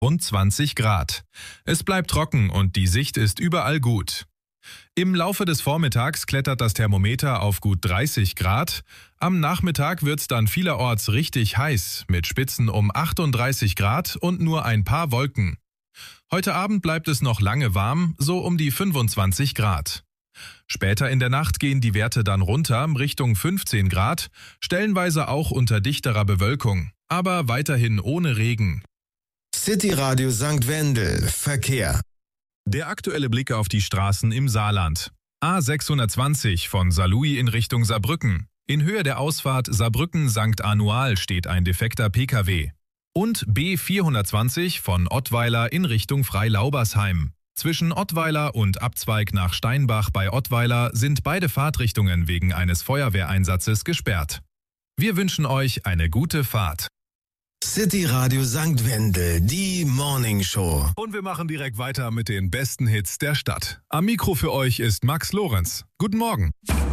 und 20 Grad. Es bleibt trocken und die Sicht ist überall gut. Im Laufe des Vormittags klettert das Thermometer auf gut 30 Grad. Am Nachmittag wird's dann vielerorts richtig heiß, mit Spitzen um 38 Grad und nur ein paar Wolken. Heute Abend bleibt es noch lange warm, so um die 25 Grad. Später in der Nacht gehen die Werte dann runter Richtung 15 Grad, stellenweise auch unter dichterer Bewölkung, aber weiterhin ohne Regen. City Radio St. Wendel, Verkehr. Der aktuelle Blick auf die Straßen im Saarland. A620 von Saarlouis in Richtung Saarbrücken. In Höhe der Ausfahrt Saarbrücken-St. Anual steht ein defekter Pkw. Und B420 von Ottweiler in Richtung Freilaubersheim. Zwischen Ottweiler und Abzweig nach Steinbach bei Ottweiler sind beide Fahrtrichtungen wegen eines Feuerwehreinsatzes gesperrt. Wir wünschen euch eine gute Fahrt. City Radio St. Wendel, die Morning Show. Und wir machen direkt weiter mit den besten Hits der Stadt. Am Mikro für euch ist Max Lorenz. Guten Morgen.